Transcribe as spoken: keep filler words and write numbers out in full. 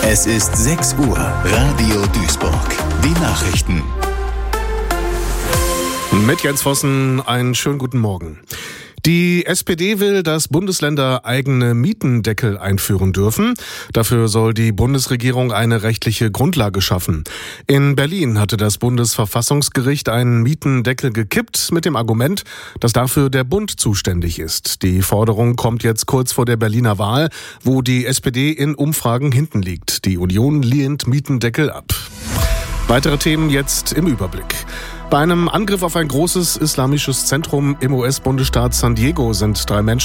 Es ist sechs Uhr. Radio Duisburg. Die Nachrichten. Mit Jens Vossen, einen schönen guten Morgen. Die S P D will, dass Bundesländer eigene Mietendeckel einführen dürfen. Dafür soll die Bundesregierung eine rechtliche Grundlage schaffen. In Berlin hatte das Bundesverfassungsgericht einen Mietendeckel gekippt mit dem Argument, dass dafür der Bund zuständig ist. Die Forderung kommt jetzt kurz vor der Berliner Wahl, wo die S P D in Umfragen hinten liegt. Die Union lehnt Mietendeckel ab. Weitere Themen jetzt im Überblick. Bei einem Angriff auf ein großes islamisches Zentrum im U S-Bundesstaat San Diego sind drei Menschen